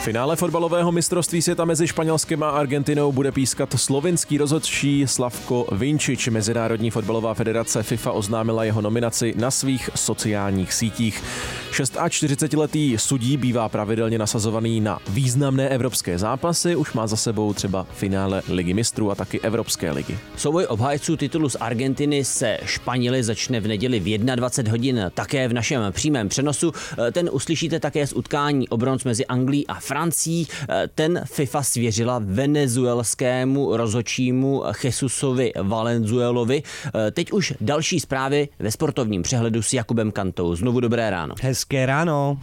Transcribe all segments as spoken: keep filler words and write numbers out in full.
V finále fotbalového mistrovství světa mezi Španělskem a Argentinou bude pískat slovinský rozhodčí Slavko Vinčič. Mezinárodní fotbalová federace FIFA oznámila jeho nominaci na svých sociálních sítích. čtyřicetišestiletý sudí bývá pravidelně nasazovaný na významné evropské zápasy, už má za sebou třeba finále Ligy mistrů a taky Evropské ligy. Souboj obhájců titulu z Argentiny se Španěli začne v neděli v dvacet jedna hodin také v našem přímém přenosu. Ten uslyšíte také z utkání o bronz mezi Anglií a Francií. Ten FIFA svěřila venezuelskému rozhodčímu Jesusovi Valenzuelovi. Teď už další zprávy ve sportovním přehledu s Jakubem Kantou. Znovu dobré ráno. Hezké ráno.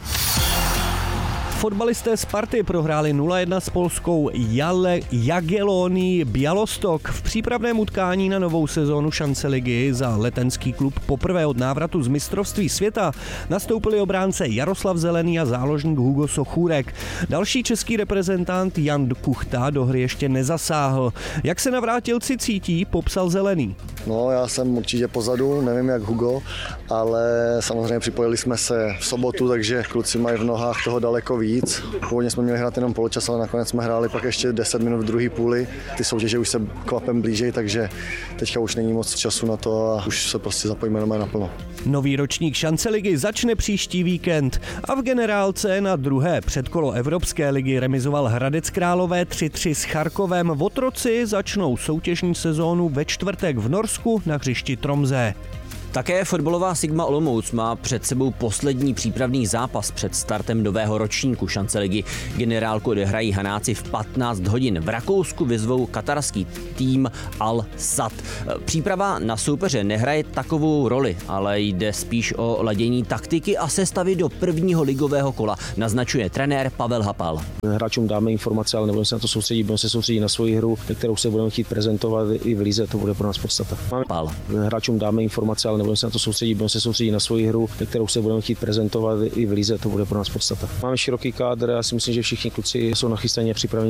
Fotbalisté Sparty prohráli nula jedna s polskou Jale Jagiellonií Białystok. V přípravném utkání na novou sezónu šance ligy za letenský klub poprvé od návratu z mistrovství světa nastoupili obránce Jaroslav Zelený a záložník Hugo Sochůrek. Další český reprezentant Jan Kuchta do hry ještě nezasáhl. Jak se navrátilci cítí, popsal Zelený. No, já jsem určitě pozadu, nevím jak Hugo, ale samozřejmě připojili jsme se v sobotu, takže kluci mají v nohách toho daleko víc. Původně jsme měli hrát jenom poločas, ale nakonec jsme hráli pak ještě deset minut v druhé půli. Ty soutěže už se kvapem blížej, takže teďka už není moc času na to a už se prostě zapojíme doma naplno. Nový ročník šance ligy začne příští víkend a v generálce na druhé předkolo Evropské ligy remizoval Hradec Králové tři tři s Charkovem. Votroci začnou soutěžní sezónu ve čtvrtek v Norsku na hřišti Tromsø. Také fotbalová Sigma Olomouc má před sebou poslední přípravný zápas před startem nového ročníku šance ligy. Generálku odehrají Hanáci v patnáct hodin. V Rakousku vyzvou katarský tým Al-Sad. Příprava na soupeře nehraje takovou roli, ale jde spíš o ladění taktiky a sestavy do prvního ligového kola, naznačuje trenér Pavel Hapal. Hráčům dáme informace, ale nebudeme se na to soustředit, budeme se soustředit na svoji hru, kterou se budeme chtít prezentovat i v lize, to bude pro nás podstata. Pal. Hráčům dáme informace, ale nebudeme se na to soustředit, budeme se soustředit na svoji hru, kterou se budeme chtít prezentovat i v lize, to bude pro nás podstata. Máme široký kádr, já si myslím, že všichni kluci jsou nachystaní a připraveni